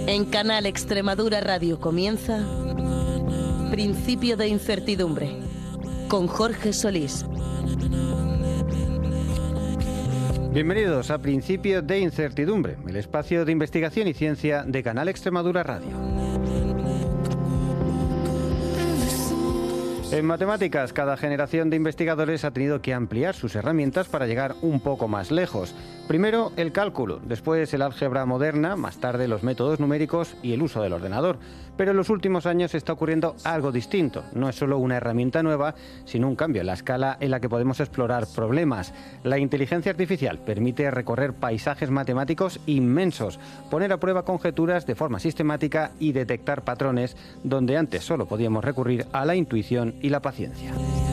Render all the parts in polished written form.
En Canal Extremadura Radio comienza Principio de Incertidumbre, con Jorge Solís. Bienvenidos a Principio de Incertidumbre, el espacio de investigación y ciencia de Canal Extremadura Radio. En matemáticas, cada generación de investigadores ha tenido que ampliar sus herramientas para llegar un poco más lejos. Primero el cálculo, después el álgebra moderna, más tarde los métodos numéricos y el uso del ordenador. Pero en los últimos años está ocurriendo algo distinto. No es solo una herramienta nueva, sino un cambio en la escala en la que podemos explorar problemas. La inteligencia artificial permite recorrer paisajes matemáticos inmensos, poner a prueba conjeturas de forma sistemática y detectar patrones donde antes solo podíamos recurrir a la intuición y la paciencia.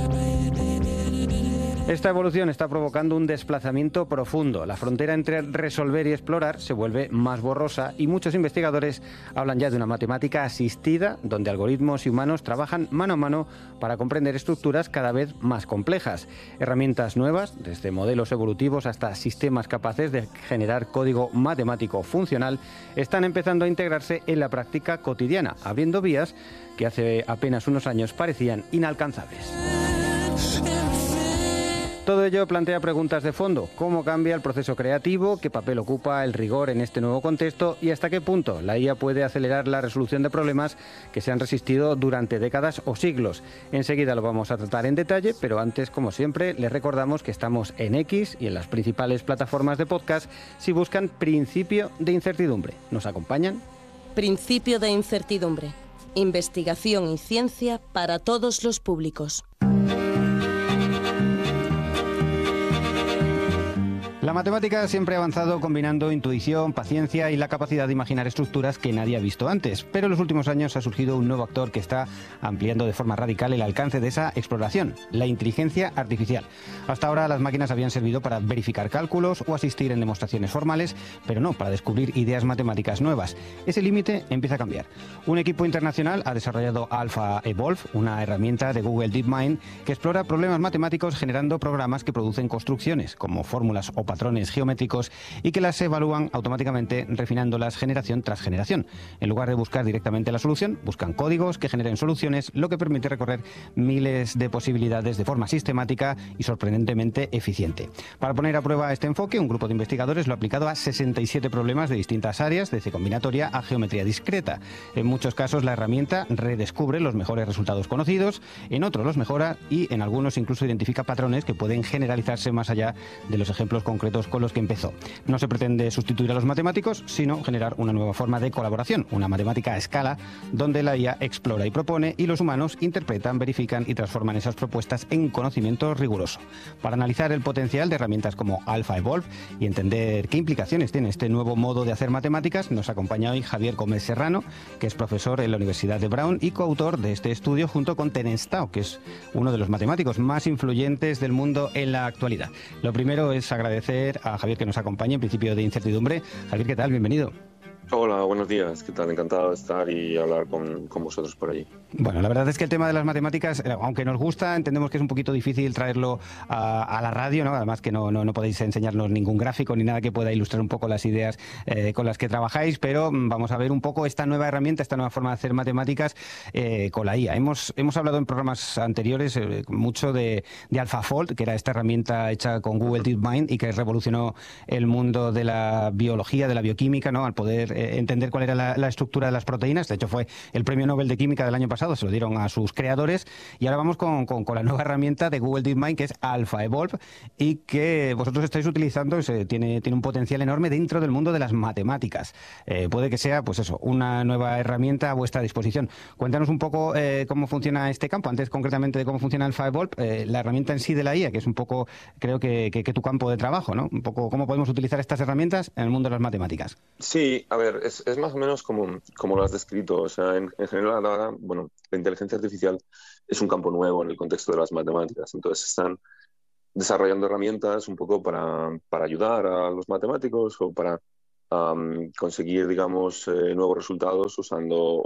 Esta evolución está provocando un desplazamiento profundo. La frontera entre resolver y explorar se vuelve más borrosa y muchos investigadores hablan ya de una matemática asistida, donde algoritmos y humanos trabajan mano a mano para comprender estructuras cada vez más complejas. Herramientas nuevas, desde modelos evolutivos hasta sistemas capaces de generar código matemático funcional, están empezando a integrarse en la práctica cotidiana, abriendo vías que hace apenas unos años parecían inalcanzables. Todo ello plantea preguntas de fondo. ¿Cómo cambia el proceso creativo? ¿Qué papel ocupa el rigor en este nuevo contexto? ¿Y hasta qué punto la IA puede acelerar la resolución de problemas que se han resistido durante décadas o siglos? Enseguida lo vamos a tratar en detalle, pero antes, como siempre, les recordamos que estamos en X y en las principales plataformas de podcast si buscan Principio de Incertidumbre. ¿Nos acompañan? Principio de Incertidumbre. Investigación y ciencia para todos los públicos. La matemática siempre ha avanzado combinando intuición, paciencia y la capacidad de imaginar estructuras que nadie ha visto antes. Pero en los últimos años ha surgido un nuevo actor que está ampliando de forma radical el alcance de esa exploración, la inteligencia artificial. Hasta ahora las máquinas habían servido para verificar cálculos o asistir en demostraciones formales, pero no para descubrir ideas matemáticas nuevas. Ese límite empieza a cambiar. Un equipo internacional ha desarrollado AlphaEvolve, una herramienta de Google DeepMind que explora problemas matemáticos generando programas que producen construcciones, como fórmulas o patrones geométricos y que las evalúan automáticamente refinándolas generación tras generación. En lugar de buscar directamente la solución, buscan códigos que generen soluciones, lo que permite recorrer miles de posibilidades de forma sistemática y sorprendentemente eficiente. Para poner a prueba este enfoque, un grupo de investigadores lo ha aplicado a 67 problemas de distintas áreas, desde combinatoria a geometría discreta. En muchos casos la herramienta redescubre los mejores resultados conocidos, en otros los mejora y en algunos incluso identifica patrones que pueden generalizarse más allá de los ejemplos concretos con los que empezó. No se pretende sustituir a los matemáticos, sino generar una nueva forma de colaboración, una matemática a escala, donde la IA explora y propone y los humanos interpretan, verifican y transforman esas propuestas en conocimiento riguroso. Para analizar el potencial de herramientas como AlphaEvolve y entender qué implicaciones tiene este nuevo modo de hacer matemáticas, nos acompaña hoy Javier Gómez Serrano, que es profesor en la Universidad de Brown y coautor de este estudio junto con Terence Tao, que es uno de los matemáticos más influyentes del mundo en la actualidad. Lo primero es agradecer a Javier que nos acompañe en Principio de Incertidumbre. Javier, ¿qué tal? Bienvenido. Hola, buenos días. ¿Qué tal? Encantado de estar y hablar con vosotros por allí. Bueno, la verdad es que el tema de las matemáticas, aunque nos gusta, entendemos que es un poquito difícil traerlo a la radio, ¿no? Además que no podéis enseñarnos ningún gráfico ni nada que pueda ilustrar un poco las ideas con las que trabajáis, pero vamos a ver un poco esta nueva herramienta, esta nueva forma de hacer matemáticas con la IA. Hemos hablado en programas anteriores mucho de AlphaFold, que era esta herramienta hecha con Google DeepMind y que revolucionó el mundo de la biología, de la bioquímica, ¿no? Al poder entender cuál era la estructura de las proteínas. De hecho, fue el premio Nobel de Química del año pasado, se lo dieron a sus creadores. Y ahora vamos con la nueva herramienta de Google DeepMind, que es AlphaEvolve, y que vosotros estáis utilizando. Tiene un potencial enorme dentro del mundo de las matemáticas. Puede que sea, pues eso, una nueva herramienta a vuestra disposición. Cuéntanos un poco cómo funciona este campo. Antes, concretamente, de cómo funciona AlphaEvolve, la herramienta en sí de la IA, que es un poco, creo que tu campo de trabajo, ¿no? Un poco cómo podemos utilizar estas herramientas en el mundo de las matemáticas. Sí, a ver, es más o menos como lo has descrito. O sea, en general ahora, bueno, la inteligencia artificial es un campo nuevo en el contexto de las matemáticas. Entonces están desarrollando herramientas un poco para ayudar a los matemáticos o para conseguir, digamos, nuevos resultados usando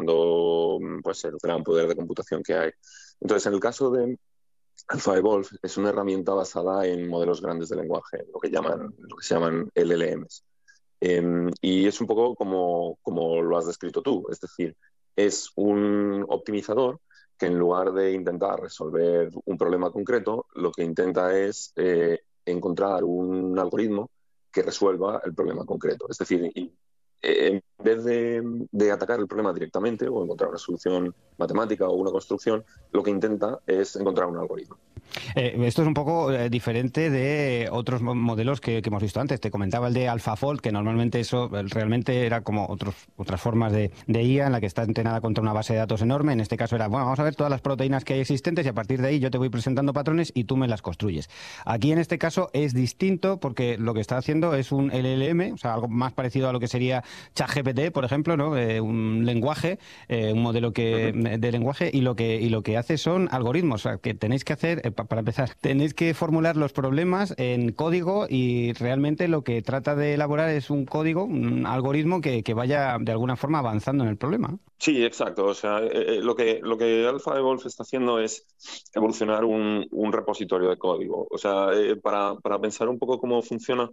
pues, el gran poder de computación que hay. Entonces, en el caso de AlphaEvolve, es una herramienta basada en modelos grandes de lenguaje, lo que se llaman LLMs. Y es un poco como lo has descrito tú, es decir, es un optimizador que en lugar de intentar resolver un problema concreto, lo que intenta es encontrar un algoritmo que resuelva el problema concreto. Es decir, en vez de atacar el problema directamente o encontrar una solución matemática o una construcción, lo que intenta es encontrar un algoritmo. Esto es un poco diferente de otros modelos que hemos visto antes. Te comentaba el de AlphaFold, que normalmente eso realmente era como otras formas de IA en la que está entrenada contra una base de datos enorme. En este caso era, bueno, vamos a ver todas las proteínas que hay existentes y a partir de ahí yo te voy presentando patrones y tú me las construyes. Aquí en este caso es distinto porque lo que está haciendo es un LLM, o sea, algo más parecido a lo que sería ChatGPT, por ejemplo, ¿no? Un lenguaje, un modelo de lenguaje y lo que hace son algoritmos, o sea, que tenéis que hacer, para empezar, tenéis que formular los problemas en código y realmente lo que trata de elaborar es un código, un algoritmo que vaya de alguna forma avanzando en el problema. Sí, exacto. O sea, lo que AlphaEvolve está haciendo es evolucionar un repositorio de código. O sea, para pensar un poco cómo funciona,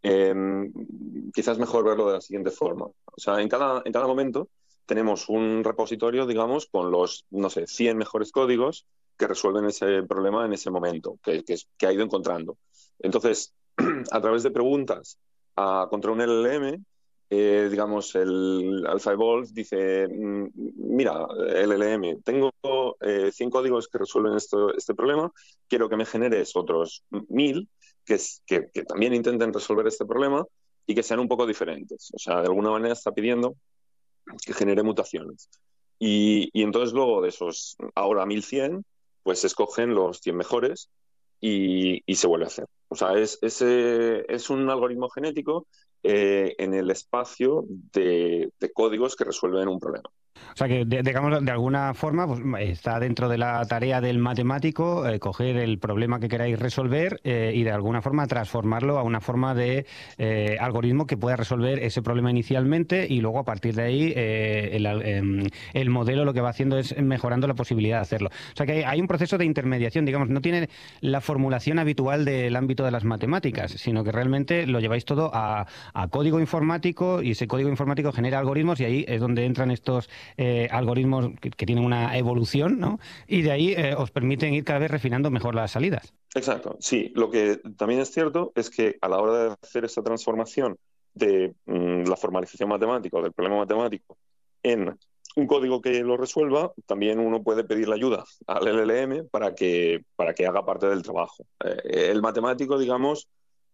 quizás mejor verlo de la siguiente forma. O sea, en cada momento tenemos un repositorio, digamos, con los, no sé, 100 mejores códigos que resuelven ese problema en ese momento, que ha ido encontrando. Entonces, a través de preguntas contra un LLM, digamos, el AlphaEvolve dice, mira, LLM, tengo 100 códigos que resuelven este problema, quiero que me generes otros 1000 que también intenten resolver este problema y que sean un poco diferentes. O sea, de alguna manera está pidiendo que genere mutaciones. Y entonces luego de esos, ahora 1100, pues se escogen los 100 mejores y se vuelve a hacer. O sea, es un algoritmo genético en el espacio de códigos que resuelven un problema. O sea que, digamos, de alguna forma pues, está dentro de la tarea del matemático coger el problema que queráis resolver y de alguna forma transformarlo a una forma de algoritmo que pueda resolver ese problema inicialmente y luego a partir de ahí el modelo lo que va haciendo es mejorando la posibilidad de hacerlo. O sea que hay un proceso de intermediación, digamos, no tiene la formulación habitual del ámbito de las matemáticas, sino que realmente lo lleváis todo a código informático y ese código informático genera algoritmos y ahí es donde entran estos algoritmos que tienen una evolución, ¿no? Y de ahí os permiten ir cada vez refinando mejor las salidas. Exacto, sí. Lo que también es cierto es que a la hora de hacer esa transformación de la formalización matemática o del problema matemático en un código que lo resuelva, también uno puede pedir la ayuda al LLM para que haga parte del trabajo. El matemático, digamos,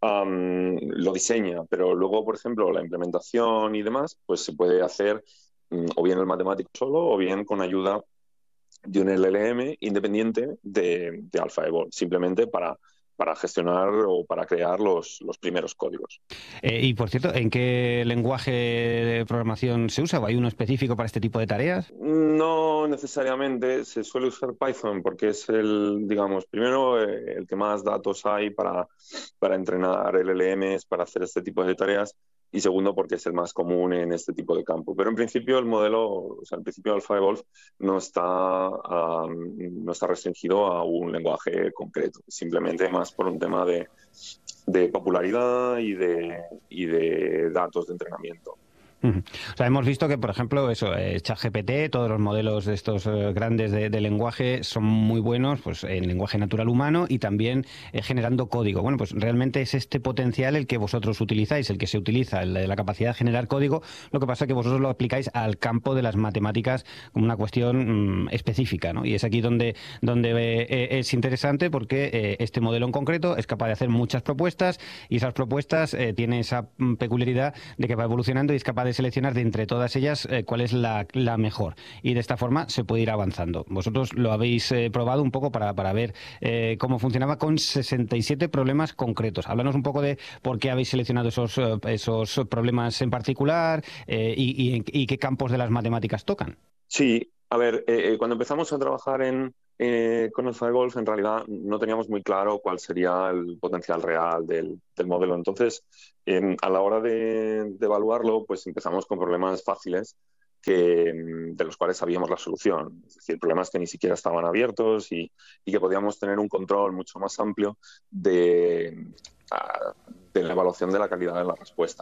lo diseña, pero luego, por ejemplo, la implementación y demás, pues se puede hacer o bien el matemático solo o bien con ayuda de un LLM independiente de AlphaEvolve, simplemente para gestionar o para crear los primeros códigos. Y por cierto, ¿en qué lenguaje de programación se usa? ¿O hay uno específico para este tipo de tareas? No necesariamente, se suele usar Python porque es digamos, primero el que más datos hay para entrenar LLMs, para hacer este tipo de tareas, y segundo porque es el más común en este tipo de campo. Pero en principio el modelo, o sea, en principio AlphaEvolve no está restringido a un lenguaje concreto, simplemente más por un tema de popularidad y de datos de entrenamiento. O sea, hemos visto que, por ejemplo, ChatGPT, todos los modelos de estos grandes de lenguaje son muy buenos pues, en lenguaje natural humano y también generando código. Bueno, pues realmente es este potencial el que vosotros utilizáis, el que se utiliza, el de la capacidad de generar código. Lo que pasa es que vosotros lo aplicáis al campo de las matemáticas como una cuestión específica, ¿no? Y es aquí donde es interesante porque este modelo en concreto es capaz de hacer muchas propuestas y esas propuestas tienen esa peculiaridad de que va evolucionando y es capaz de seleccionar de entre todas ellas cuál es la mejor. Y de esta forma se puede ir avanzando. Vosotros lo habéis probado un poco para ver cómo funcionaba con 67 problemas concretos. Háblanos un poco de por qué habéis seleccionado esos problemas en particular y qué campos de las matemáticas tocan. Sí, a ver, cuando empezamos a trabajar con AlphaEvolve, en realidad no teníamos muy claro cuál sería el potencial real del modelo. Entonces, a la hora de evaluarlo, pues empezamos con problemas fáciles de los cuales sabíamos la solución. Es decir, problemas que ni siquiera estaban abiertos y que podíamos tener un control mucho más amplio de la evaluación de la calidad de las respuestas.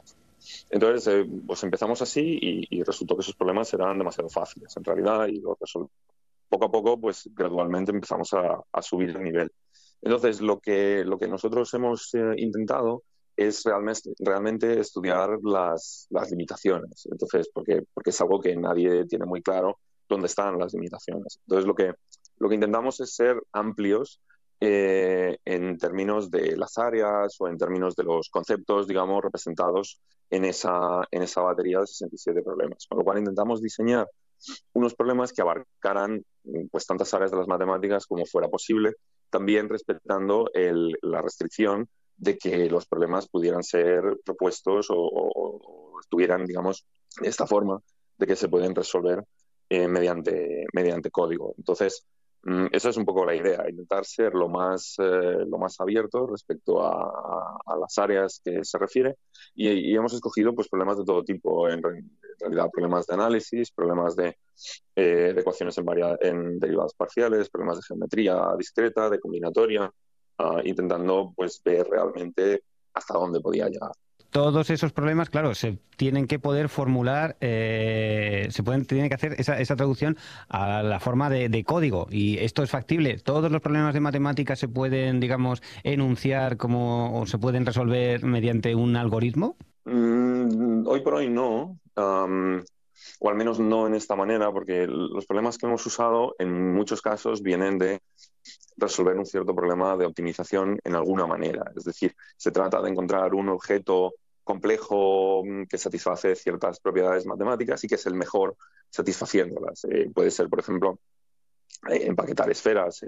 Entonces, pues empezamos así y resultó que esos problemas eran demasiado fáciles en realidad y los resolvimos. Poco a poco, pues gradualmente empezamos a subir el nivel. Entonces, lo que nosotros hemos intentado es realmente estudiar las limitaciones. Entonces, porque es algo que nadie tiene muy claro dónde están las limitaciones. Entonces, lo que intentamos es ser amplios en términos de las áreas o en términos de los conceptos, digamos, representados en esa batería de 67 problemas. Con lo cual intentamos diseñar unos problemas que abarcaran pues tantas áreas de las matemáticas como fuera posible, también respetando la restricción de que los problemas pudieran ser propuestos o estuvieran, digamos, de esta forma de que se pueden resolver mediante código. Entonces, esa es un poco la idea, intentar ser lo más abierto respecto a las áreas que se refiere y hemos escogido pues, problemas de todo tipo, en realidad problemas de análisis, problemas de ecuaciones en derivadas parciales, problemas de geometría discreta, de combinatoria, intentando pues, ver realmente hasta dónde podía llegar. Todos esos problemas, claro, se tienen que poder formular, tiene que hacer esa traducción a la forma de código. Y esto es factible. Todos los problemas de matemáticas se pueden, digamos, enunciar o se pueden resolver mediante un algoritmo. Hoy por hoy no, o al menos no en esta manera, porque los problemas que hemos usado en muchos casos vienen de resolver un cierto problema de optimización en alguna manera. Es decir, se trata de encontrar un objeto complejo que satisface ciertas propiedades matemáticas y que es el mejor satisfaciéndolas. Puede ser, por ejemplo, empaquetar esferas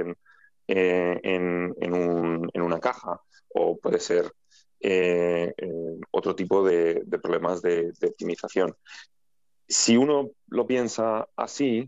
en una caja, o puede ser otro tipo de problemas de optimización. Si uno lo piensa así,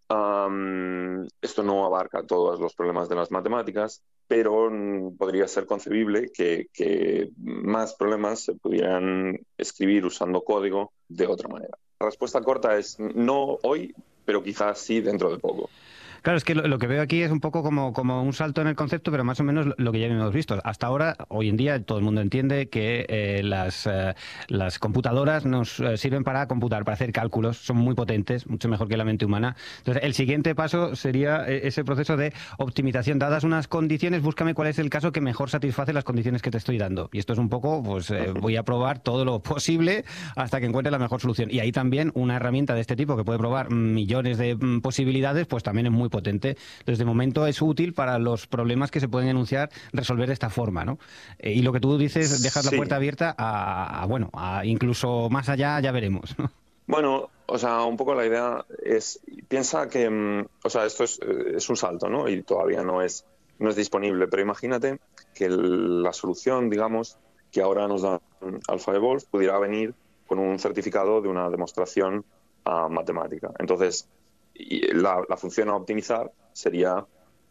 esto no abarca todos los problemas de las matemáticas, pero podría ser concebible que más problemas se pudieran escribir usando código de otra manera. La respuesta corta es no hoy, pero quizás sí dentro de poco. Claro, es que lo que veo aquí es un poco como un salto en el concepto, pero más o menos lo que ya hemos visto. Hasta ahora, hoy en día, todo el mundo entiende que las computadoras nos sirven para computar, para hacer cálculos, son muy potentes, mucho mejor que la mente humana. Entonces, el siguiente paso sería ese proceso de optimización. Dadas unas condiciones, búscame cuál es el caso que mejor satisface las condiciones que te estoy dando. Y esto es un poco, pues voy a probar todo lo posible hasta que encuentre la mejor solución. Y ahí también una herramienta de este tipo que puede probar millones de posibilidades, pues también es muy potente. Entonces, de momento es útil para los problemas que se pueden enunciar, resolver de esta forma, ¿no? Y lo que tú dices, dejas la puerta abierta a incluso más allá, ya veremos, ¿no? Bueno, o sea, un poco la idea es, piensa que, o sea, esto es un salto, ¿no? Y todavía no es disponible, pero imagínate que la solución, digamos, que ahora nos da AlphaEvolve pudiera venir con un certificado de una demostración matemática. Entonces, la función a optimizar sería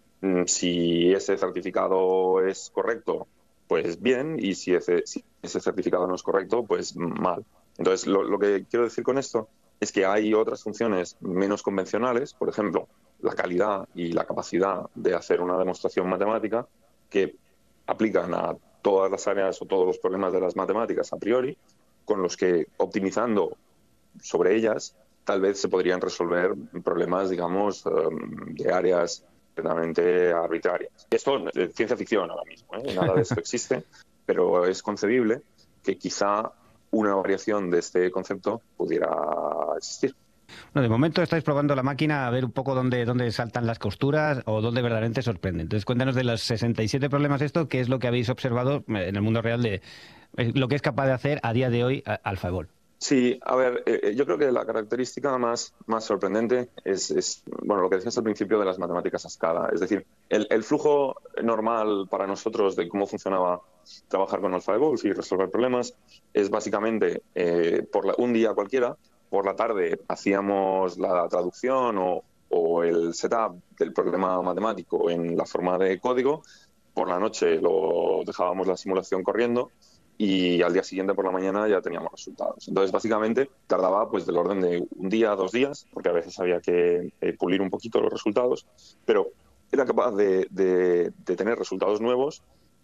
si ese certificado es correcto, pues bien, y si ese certificado no es correcto, pues mal. Entonces, lo que quiero decir con esto es que hay otras funciones menos convencionales, por ejemplo, la calidad y la capacidad de hacer una demostración matemática, que aplican a todas las áreas o todos los problemas de las matemáticas a priori, con los que optimizando sobre ellas tal vez se podrían resolver problemas, digamos, de áreas completamente arbitrarias. Esto es ciencia ficción ahora mismo, ¿eh? Nada de esto existe, pero es concebible que quizá una variación de este concepto pudiera existir. Bueno, de momento estáis probando la máquina a ver un poco dónde saltan las costuras o dónde verdaderamente sorprende. Entonces, cuéntanos de los 67 problemas qué es lo que habéis observado en el mundo real de lo que es capaz de hacer a día de hoy AlphaEvolve. Sí, a ver, yo creo que la característica más sorprendente es bueno, lo que decías al principio de las matemáticas a escala. Es decir, el flujo normal para nosotros de cómo funcionaba trabajar con AlphaEvolve y resolver problemas es básicamente un día cualquiera, por la tarde hacíamos la traducción o el setup del problema matemático en la forma de código, por la noche lo dejábamos la simulación corriendo y al día siguiente por la mañana ya teníamos resultados. Entonces, básicamente, tardaba pues del orden de un día, 2 días, porque a veces había que pulir un poquito los resultados, pero era capaz de tener resultados nuevos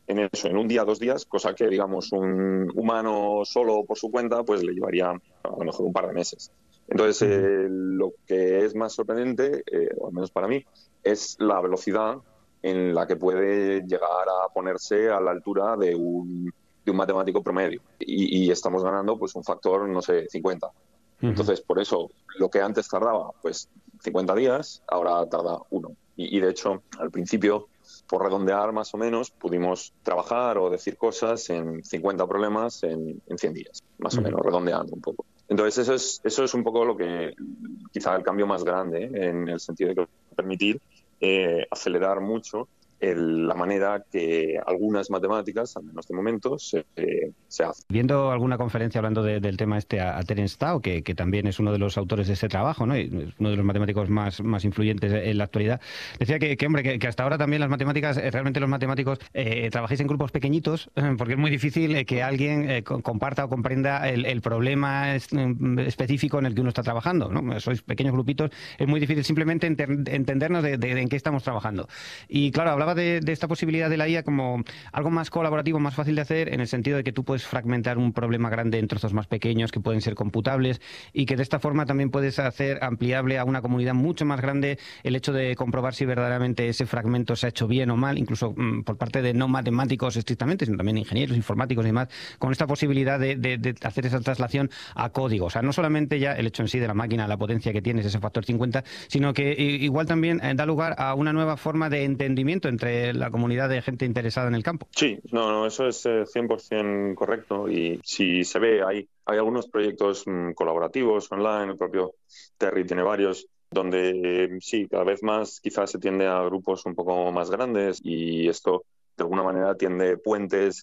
en eso, en un día, 2 días, cosa que, digamos, un humano solo por su cuenta, pues le llevaría a lo mejor un par de meses. Entonces, lo que es más sorprendente, o al menos para mí, es la velocidad en la que puede llegar a ponerse a la altura de un matemático promedio. Y estamos ganando pues un factor, no sé, 50. Entonces, por eso, lo que antes tardaba pues 50 días, ahora tarda 1. Y de hecho, al principio, por redondear más o menos, pudimos trabajar o decir cosas en 50 problemas en 100 días, más o menos, redondeando un poco. Entonces, eso es un poco lo que, quizá el cambio más grande, en el sentido de que permitir acelerar mucho la manera que algunas matemáticas, al menos de momento, se hacen. Viendo alguna conferencia hablando del tema a Terence Tao, que también es uno de los autores de este trabajo, ¿no? Y es uno de los matemáticos más influyentes en la actualidad, decía que hasta ahora también las matemáticas, realmente los matemáticos, trabajáis en grupos pequeñitos, porque es muy difícil que alguien comparta o comprenda el problema específico en el que uno está trabajando, ¿no? Sois pequeños grupitos, es muy difícil simplemente entendernos de en qué estamos trabajando. Y claro, hablaba de esta posibilidad de la IA como algo más colaborativo, más fácil de hacer, en el sentido de que tú puedes fragmentar un problema grande en trozos más pequeños que pueden ser computables, y que de esta forma también puedes hacer ampliable a una comunidad mucho más grande el hecho de comprobar si verdaderamente ese fragmento se ha hecho bien o mal, incluso por parte de no matemáticos estrictamente, sino también ingenieros, informáticos y demás, con esta posibilidad de hacer esa traslación a código. O sea, no solamente ya el hecho en sí de la máquina, la potencia que tienes, ese factor 50, sino que igual también da lugar a una nueva forma de entendimiento entre la comunidad de gente interesada en el campo. Sí, no, eso es 100% correcto, y si se ve, hay algunos proyectos colaborativos online, el propio Terry tiene varios, donde sí, cada vez más quizás se tiende a grupos un poco más grandes, y esto de alguna manera tiende puentes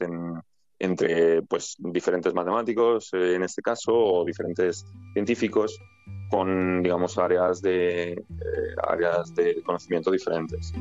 entre pues diferentes matemáticos, en este caso, o diferentes científicos con, digamos, áreas de conocimiento diferentes.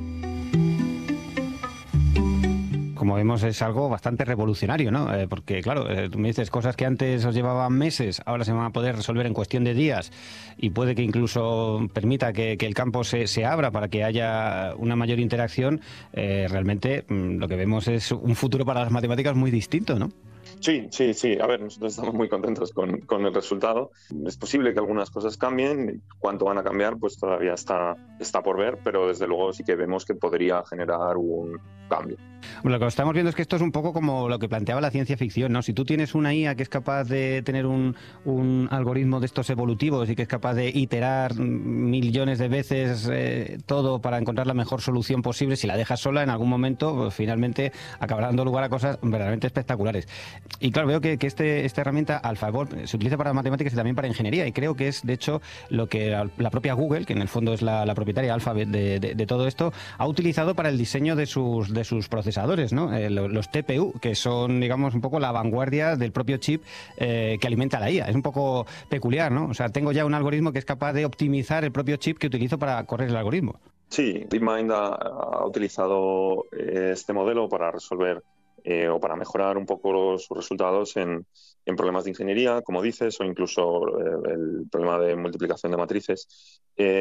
Como vemos, es algo bastante revolucionario, ¿no? Porque, claro, tú me dices cosas que antes os llevaban meses, ahora se van a poder resolver en cuestión de días, y puede que incluso permita que el campo se abra para que haya una mayor interacción. Realmente lo que vemos es un futuro para las matemáticas muy distinto, ¿no? Sí. A ver, nosotros estamos muy contentos con el resultado. Es posible que algunas cosas cambien. Cuánto van a cambiar, pues todavía está por ver, pero desde luego sí que vemos que podría generar un cambio. Bueno, lo que estamos viendo es que esto es un poco como lo que planteaba la ciencia ficción, ¿no? Si tú tienes una IA que es capaz de tener un algoritmo de estos evolutivos y que es capaz de iterar millones de veces todo para encontrar la mejor solución posible, si la dejas sola, en algún momento, pues, finalmente acabará dando lugar a cosas verdaderamente espectaculares. Y claro, veo que esta herramienta AlphaEvolve se utiliza para matemáticas y también para ingeniería, y creo que es, de hecho, lo que la propia Google, que en el fondo es la propietaria Alphabet de todo esto, ha utilizado para el diseño de sus procesadores, ¿no? Los TPU, que son, digamos, un poco la vanguardia del propio chip que alimenta la IA. Es un poco peculiar, ¿no? O sea, tengo ya un algoritmo que es capaz de optimizar el propio chip que utilizo para correr el algoritmo. Sí, DeepMind ha utilizado este modelo para resolver o para mejorar un poco sus resultados en problemas de ingeniería, como dices, o incluso el problema de multiplicación de matrices.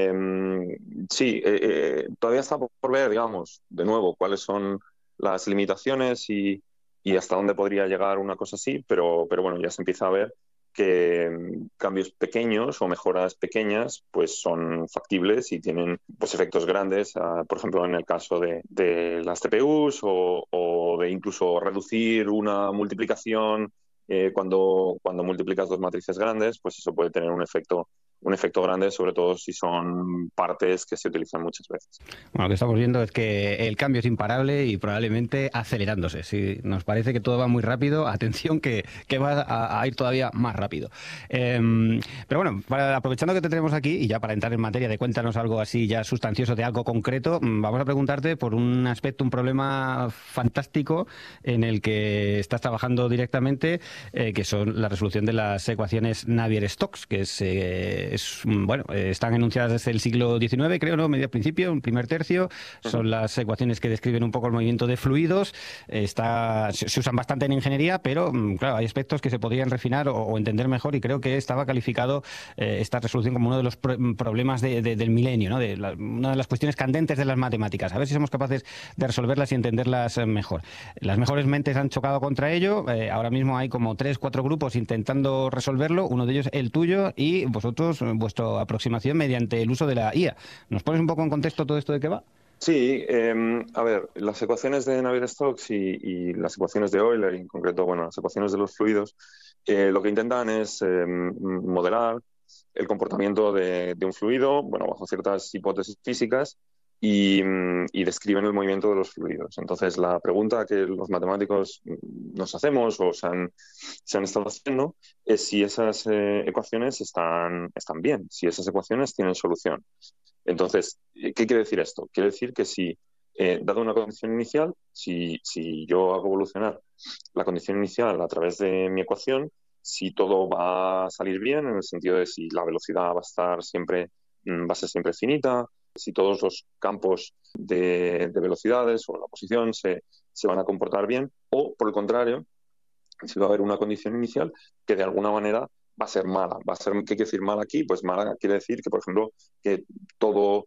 Todavía está por ver, digamos, de nuevo, cuáles son las limitaciones y hasta dónde podría llegar una cosa así, pero bueno, ya se empieza a ver que cambios pequeños o mejoras pequeñas pues son factibles y tienen pues efectos grandes, por ejemplo en el caso de las TPUs, o de incluso reducir una multiplicación cuando multiplicas dos matrices grandes, pues eso puede tener un efecto grande, sobre todo si son partes que se utilizan muchas veces. Bueno, lo que estamos viendo es que el cambio es imparable y probablemente acelerándose. Si nos parece que todo va muy rápido, atención que va a ir todavía más rápido. Pero bueno, aprovechando que te tenemos aquí y ya para entrar en materia de cuéntanos algo así ya sustancioso de algo concreto, vamos a preguntarte por un aspecto, un problema fantástico en el que estás trabajando directamente, que son la resolución de las ecuaciones Navier-Stokes, que es están enunciadas desde el siglo XIX, creo, ¿no? Medio principio, un primer tercio. Son las ecuaciones que describen un poco el movimiento de fluidos. Se usan bastante en ingeniería, pero claro, hay aspectos que se podrían refinar o entender mejor, y creo que estaba calificado esta resolución como uno de los problemas del milenio, ¿no? Una de las cuestiones candentes de las matemáticas. A ver si somos capaces de resolverlas y entenderlas mejor. Las mejores mentes han chocado contra ello. Ahora mismo hay como 3-4 grupos intentando resolverlo, uno de ellos el tuyo, y vosotros, vuestra aproximación mediante el uso de la IA. ¿Nos pones un poco en contexto todo esto de qué va? Sí, a ver, las ecuaciones de Navier-Stokes y las ecuaciones de Euler, en concreto, bueno, las ecuaciones de los fluidos, lo que intentan es modelar el comportamiento de un fluido, bueno, bajo ciertas hipótesis físicas, y describen el movimiento de los fluidos. Entonces, la pregunta que los matemáticos nos hacemos o se han estado haciendo es si esas ecuaciones están bien, si esas ecuaciones tienen solución. Entonces, ¿qué quiere decir esto? Quiere decir que si, dado una condición inicial, si yo hago evolucionar la condición inicial a través de mi ecuación, si todo va a salir bien, en el sentido de si la velocidad va a ser siempre finita, si todos los campos de velocidades o la posición se van a comportar bien, o por el contrario, si va a haber una condición inicial que de alguna manera va a ser mala. ¿Qué quiere decir mala aquí? Pues mala quiere decir que, por ejemplo, que todo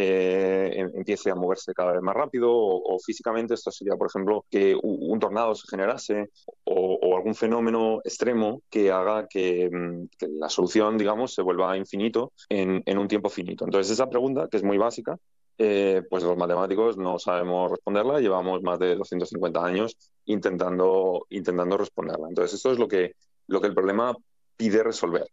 empiece a moverse cada vez más rápido, o físicamente esto sería, por ejemplo, que un tornado se generase, o algún fenómeno extremo que haga que la solución, digamos, se vuelva a infinito en un tiempo finito. Entonces, esa pregunta, que es muy básica, pues los matemáticos no sabemos responderla. Llevamos más de 250 años intentando responderla. Entonces, esto es lo que el problema pide resolver.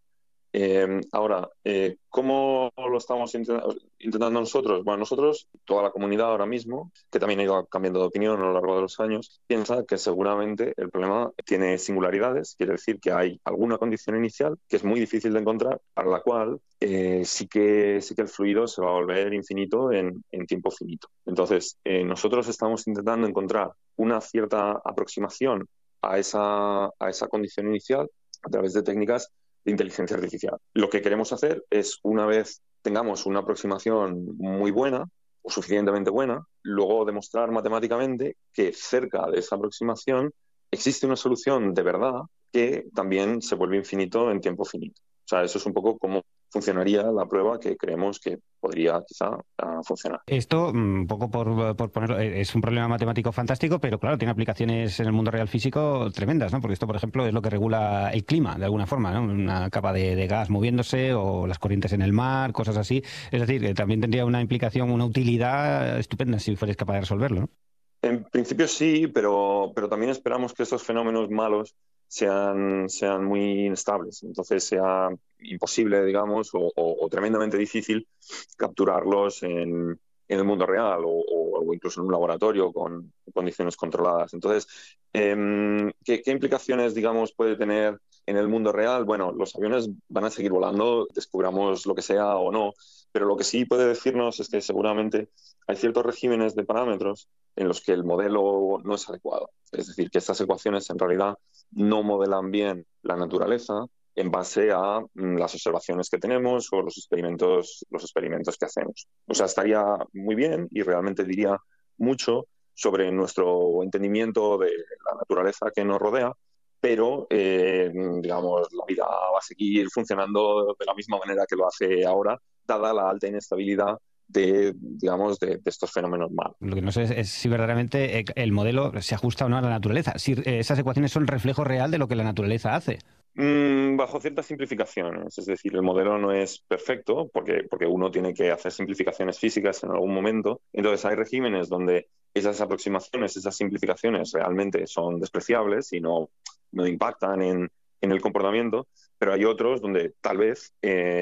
Ahora, ¿cómo lo estamos intentando nosotros? Bueno, nosotros, toda la comunidad ahora mismo, que también ha ido cambiando de opinión a lo largo de los años, piensa que seguramente el problema tiene singularidades, quiere decir que hay alguna condición inicial que es muy difícil de encontrar, para la cual sí que el fluido se va a volver infinito en tiempo finito. Entonces, nosotros estamos intentando encontrar una cierta aproximación a esa condición inicial a través de técnicas de inteligencia artificial. Lo que queremos hacer es, una vez tengamos una aproximación muy buena o suficientemente buena, luego demostrar matemáticamente que cerca de esa aproximación existe una solución de verdad que también se vuelve infinito en tiempo finito. O sea, eso es un poco cómo funcionaría la prueba que creemos que podría quizá funcionar. Esto, un poco por ponerlo, es un problema matemático fantástico, pero claro, tiene aplicaciones en el mundo real físico tremendas, ¿no? Porque esto, por ejemplo, es lo que regula el clima, de alguna forma, ¿no? Una capa de gas moviéndose, o las corrientes en el mar, cosas así. Es decir, que también tendría una implicación, una utilidad estupenda si fuerais capaz de resolverlo, ¿no? En principio sí, pero también esperamos que estos fenómenos malos sean muy inestables. Entonces sea imposible, digamos, o tremendamente difícil capturarlos en el mundo real, o incluso en un laboratorio con condiciones controladas. Entonces, ¿qué implicaciones, digamos, puede tener en el mundo real? Bueno, los aviones van a seguir volando, descubramos lo que sea o no, pero lo que sí puede decirnos es que seguramente hay ciertos regímenes de parámetros en los que el modelo no es adecuado. Es decir, que estas ecuaciones en realidad no modelan bien la naturaleza en base a las observaciones que tenemos o los experimentos que hacemos. O sea, estaría muy bien y realmente diría mucho sobre nuestro entendimiento de la naturaleza que nos rodea, pero, digamos, la vida va a seguir funcionando de la misma manera que lo hace ahora, dada la alta inestabilidad de estos fenómenos malos. Lo que no sé es si verdaderamente el modelo se ajusta o no a la naturaleza, si esas ecuaciones son reflejo real de lo que la naturaleza hace. Bajo ciertas simplificaciones, es decir, el modelo no es perfecto porque uno tiene que hacer simplificaciones físicas en algún momento. Entonces hay regímenes donde esas aproximaciones, esas simplificaciones realmente son despreciables y no impactan en el comportamiento, pero hay otros donde tal vez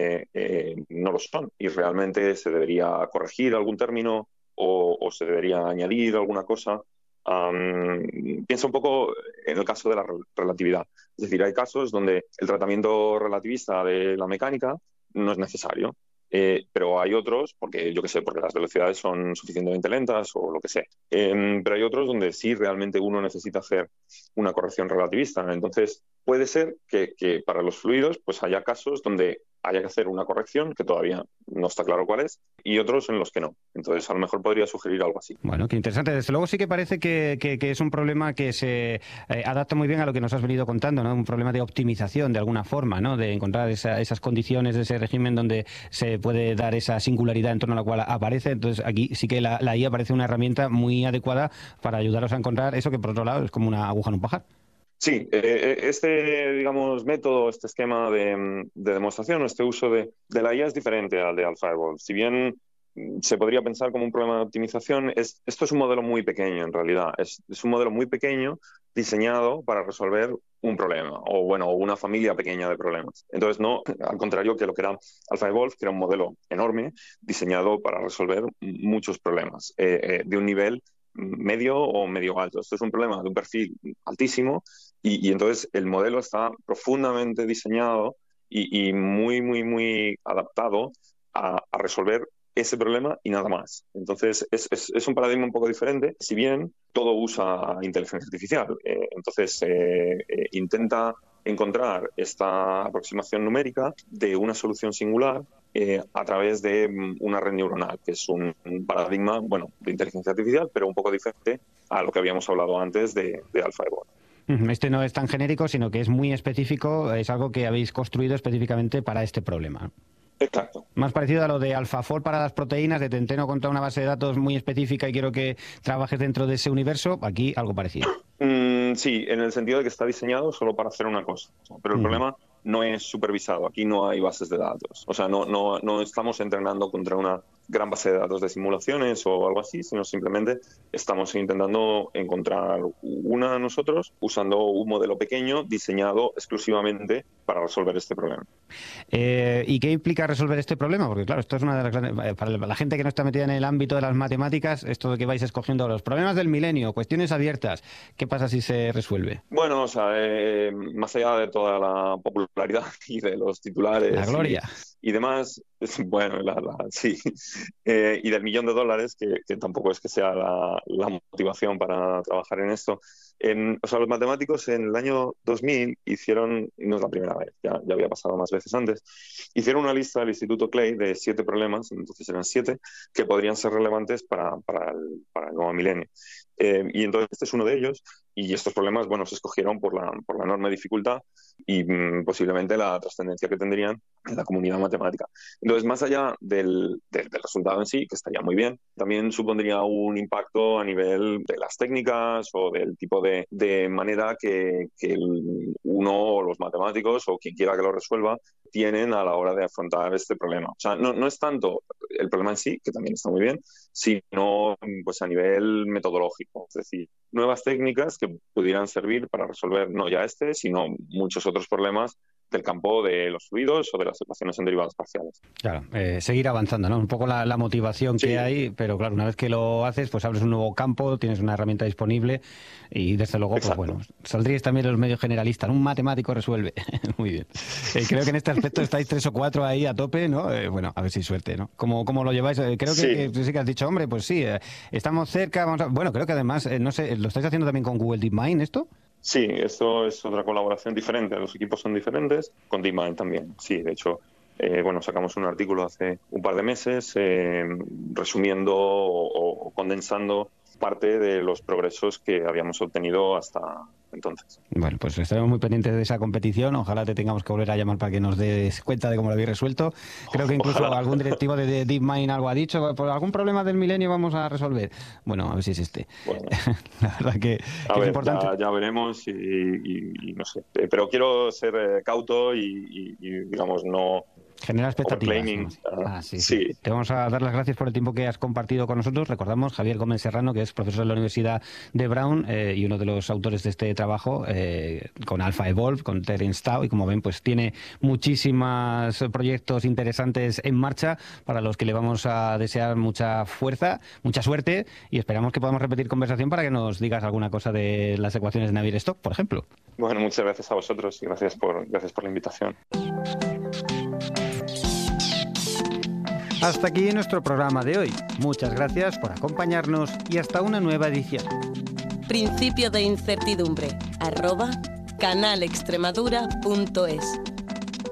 no lo son y realmente se debería corregir algún término o se debería añadir alguna cosa. Piensa un poco en el caso de la relatividad. Es decir, hay casos donde el tratamiento relativista de la mecánica no es necesario, pero hay otros, porque las velocidades son suficientemente lentas o lo que sea. Pero hay otros donde sí realmente uno necesita hacer una corrección relativista. Entonces, puede ser que para los fluidos pues haya casos donde haya que hacer una corrección, que todavía no está claro cuál es, y otros en los que no. Entonces, a lo mejor podría sugerir algo así. Bueno, qué interesante. Desde luego sí que parece que es un problema que se adapta muy bien a lo que nos has venido contando, ¿no? Un problema de optimización, de alguna forma, ¿no? De encontrar esas condiciones de ese régimen donde se puede dar esa singularidad en torno a la cual aparece. Entonces, aquí sí que la IA parece una herramienta muy adecuada para ayudaros a encontrar eso que, por otro lado, es como una aguja en un pajar. Sí, este, digamos, método, este esquema de demostración, este uso de la IA es diferente al de AlphaEvolve. Si bien se podría pensar como un problema de optimización, esto es un modelo muy pequeño en realidad. Es un modelo muy pequeño diseñado para resolver un problema o, bueno, una familia pequeña de problemas. Entonces, no, al contrario que lo que era AlphaEvolve, que era un modelo enorme diseñado para resolver muchos problemas de un nivel medio o medio alto. Esto es un problema de un perfil altísimo y entonces el modelo está profundamente diseñado y muy, muy, muy adaptado a resolver ese problema y nada más. Entonces es un paradigma un poco diferente, si bien todo usa inteligencia artificial. Entonces intenta encontrar esta aproximación numérica de una solución singular a través de una red neuronal, que es un paradigma, bueno, de inteligencia artificial, pero un poco diferente a lo que habíamos hablado antes de AlphaEvolve. Este no es tan genérico, sino que es muy específico, es algo que habéis construido específicamente para este problema. Exacto. Más parecido a lo de AlphaFold para las proteínas, de te entreno contra una base de datos muy específica y quiero que trabajes dentro de ese universo, aquí algo parecido. Sí, en el sentido de que está diseñado solo para hacer una cosa, pero el problema no es supervisado, aquí no hay bases de datos, o sea, no estamos entrenando contra una gran base de datos de simulaciones o algo así, sino simplemente estamos intentando encontrar una nosotros usando un modelo pequeño diseñado exclusivamente para resolver este problema. ¿Y qué implica resolver este problema? Porque claro, esto es una de las grandes... Para la gente que no está metida en el ámbito de las matemáticas, esto de que vais escogiendo los problemas del milenio, cuestiones abiertas, ¿qué pasa si se resuelve? Bueno, o sea, más allá de toda la popularidad y de los titulares... La gloria. Y demás, bueno, sí, y del $1.000.000, que tampoco es que sea la motivación para trabajar en esto. O sea, los matemáticos en el año 2000 hicieron, y no es la primera vez, ya había pasado más veces antes, hicieron una lista del Instituto Clay de 7 problemas, entonces eran 7, que podrían ser relevantes para el nuevo milenio. Y entonces este es uno de ellos, y estos problemas, bueno, se escogieron por la enorme dificultad y posiblemente la trascendencia que tendrían en la comunidad matemática. Entonces, más allá del resultado en sí, que estaría muy bien, también supondría un impacto a nivel de las técnicas o del tipo de manera que uno o los matemáticos o quien quiera que lo resuelva tienen a la hora de afrontar este problema. O sea, no es tanto el problema en sí, que también está muy bien, sino pues a nivel metodológico. Es decir, nuevas técnicas que pudieran servir para resolver no ya este, sino muchos otros problemas del campo de los fluidos o de las ecuaciones en derivadas parciales. Claro, seguir avanzando, ¿no? Un poco la motivación que hay, pero claro, una vez que lo haces, pues abres un nuevo campo, tienes una herramienta disponible y desde luego, pues bueno, saldríais también de los medios generalistas. Un matemático resuelve. Muy bien. Creo que en este aspecto estáis 3 o 4 ahí a tope, ¿no? Bueno, a ver si suerte, ¿no? ¿Cómo lo lleváis? Creo que sí que has dicho, hombre, pues sí, estamos cerca, vamos a... Bueno, creo que además, no sé, ¿lo estáis haciendo también con Google DeepMind esto? Sí, esto es otra colaboración diferente, los equipos son diferentes, con DeepMind también, sí, de hecho, bueno, sacamos un artículo hace un par de meses resumiendo o condensando parte de los progresos que habíamos obtenido hasta entonces. Bueno, pues estaremos muy pendientes de esa competición. Ojalá te tengamos que volver a llamar para que nos des cuenta de cómo lo habéis resuelto. Creo que incluso algún directivo de DeepMind algo ha dicho. Por algún problema del milenio vamos a resolver. Bueno, a ver si es este. Bueno, la verdad que es importante. Ya veremos y no sé. Pero quiero ser cauto y digamos, no... Generar expectativas. ¿No? Sí. Te vamos a dar las gracias por el tiempo que has compartido con nosotros. Recordamos, Javier Gómez Serrano, que es profesor de la Universidad de Brown y uno de los autores de este trabajo con AlphaEvolve, con Terence Tao, y como ven, pues tiene muchísimos proyectos interesantes en marcha para los que le vamos a desear mucha fuerza, mucha suerte, y esperamos que podamos repetir conversación para que nos digas alguna cosa de las ecuaciones de Navier-Stokes, por ejemplo. Bueno, muchas gracias a vosotros y gracias por la invitación. Hasta aquí nuestro programa de hoy. Muchas gracias por acompañarnos y hasta una nueva edición. Principio de incertidumbre @canalextremadura.es